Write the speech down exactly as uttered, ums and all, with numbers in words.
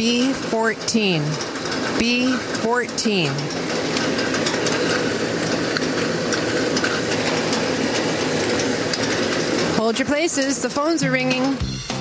B fourteen. B fourteen. Hold your places. The phones are ringing.